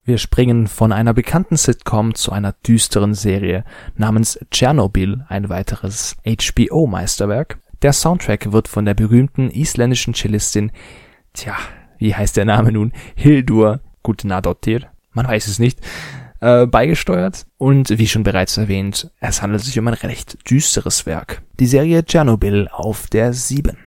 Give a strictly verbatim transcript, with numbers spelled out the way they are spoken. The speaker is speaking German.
Wir springen von einer bekannten Sitcom zu einer düsteren Serie namens Tschernobyl, ein weiteres H B O-Meisterwerk. Der Soundtrack wird von der berühmten isländischen Cellistin, tja, wie heißt der Name nun? Hildur Gudnadottir, man weiß es nicht, äh, beigesteuert. Und wie schon bereits erwähnt, es handelt sich um ein recht düsteres Werk. Die Serie Tschernobyl auf der sieben.